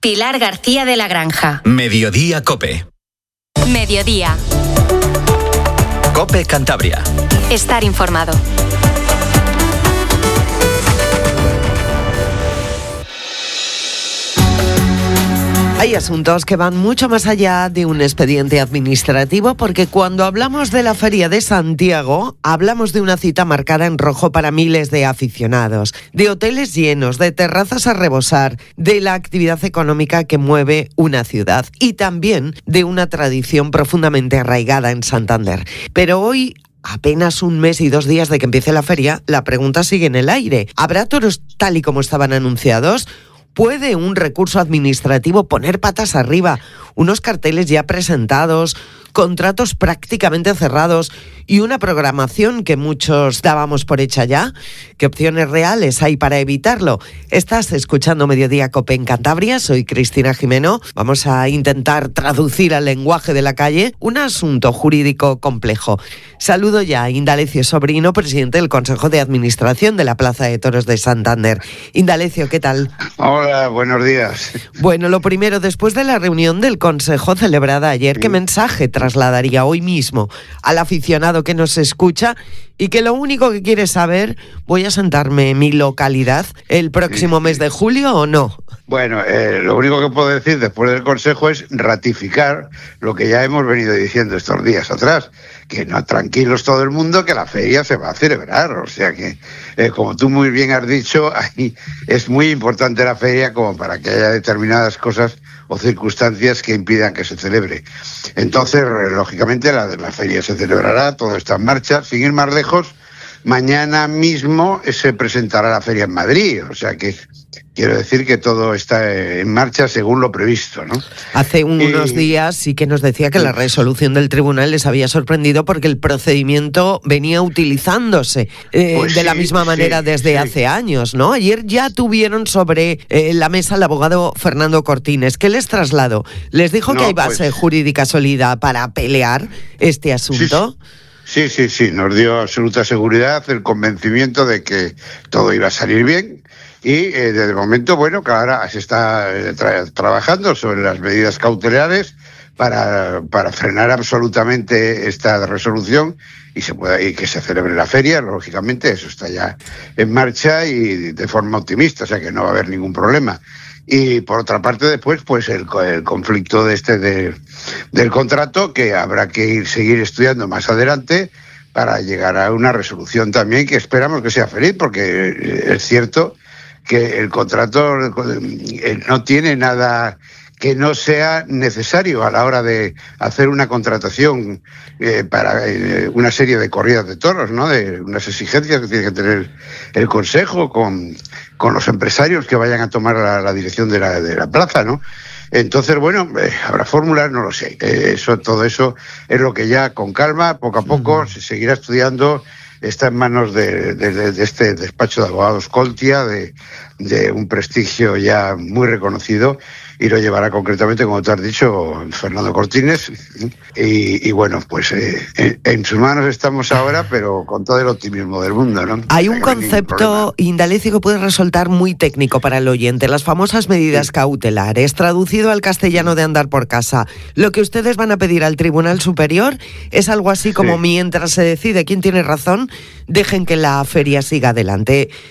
Pilar García de la Granja. Mediodía COPE. Mediodía. COPE Cantabria. Estar informado. Hay asuntos que van mucho más allá de un expediente administrativo, porque cuando hablamos de la Feria de Santiago, hablamos de una cita marcada en rojo para miles de aficionados, de hoteles llenos, de terrazas a rebosar, de la actividad económica que mueve una ciudad y también de una tradición profundamente arraigada en Santander. Pero hoy, apenas un mes y 2 días de que empiece la feria, la pregunta sigue en el aire. ¿Habrá toros tal y como estaban anunciados? ¿Puede un recurso administrativo poner patas arriba unos carteles ya presentados, contratos prácticamente cerrados y una programación que muchos dábamos por hecha ya? ¿Qué opciones reales hay para evitarlo? Estás escuchando Mediodía COPE en Cantabria, soy Cristina Jimeno. Vamos a intentar traducir al lenguaje de la calle un asunto jurídico complejo. Saludo ya a Indalecio Sobrino, presidente del Consejo de Administración de la Plaza de Toros de Santander. Indalecio, ¿qué tal? Hola, buenos días. Bueno, lo primero, después de la reunión del Consejo celebrada ayer, ¿qué mensaje trasladaría hoy mismo al aficionado que nos escucha y que lo único que quiere saber, voy a sentarme en mi localidad el próximo mes de julio o no? Bueno, lo único que puedo decir después del Consejo es ratificar lo que ya hemos venido diciendo estos días atrás, que no, tranquilos todo el mundo, que la feria se va a celebrar. O sea que, como tú muy bien has dicho, ahí es muy importante la feria como para que haya determinadas cosas o circunstancias que impidan que se celebre. Entonces, lógicamente, la feria se celebrará, todo está en marcha. Sin ir más lejos, mañana mismo se presentará la feria en Madrid. O sea que quiero decir que todo está en marcha según lo previsto, ¿no? Hace unos días sí que nos decía que la resolución del tribunal les había sorprendido porque el procedimiento venía utilizándose de la misma manera desde hace años, ¿no? Ayer ya tuvieron sobre la mesa al abogado Fernando Cortines. ¿Qué les trasladó? ¿Les dijo que hay base jurídica sólida para pelear este asunto? Sí, nos dio absoluta seguridad, el convencimiento de que todo iba a salir bien. Y desde el momento, bueno, que ahora se está trabajando sobre las medidas cautelares para frenar absolutamente esta resolución y que se celebre la feria. Lógicamente, eso está ya en marcha y de forma optimista, o sea que no va a haber ningún problema. Y por otra parte, después, pues el conflicto del contrato, que habrá que seguir estudiando más adelante para llegar a una resolución también que esperamos que sea feliz, porque es cierto que el contrato no tiene nada que no sea necesario a la hora de hacer una contratación para una serie de corridas de toros, ¿no? De unas exigencias que tiene que tener el Consejo con los empresarios que vayan a tomar la dirección de la plaza, ¿no? Entonces, bueno, habrá fórmulas, no lo sé. Todo eso es lo que ya con calma, poco a poco, se seguirá estudiando. Está en manos de este despacho de abogados Coltia, de un prestigio ya muy reconocido, y lo llevará concretamente, como tú has dicho, Fernando Cortines. Y bueno, pues en sus manos estamos ahora, pero con todo el optimismo del mundo, ¿no? Hay un concepto, Indalecio, que puede resultar muy técnico para el oyente, las famosas medidas cautelares, traducido al castellano de andar por casa. Lo que ustedes van a pedir al Tribunal Superior es algo así como mientras se decide quién tiene razón, dejen que la feria siga adelante.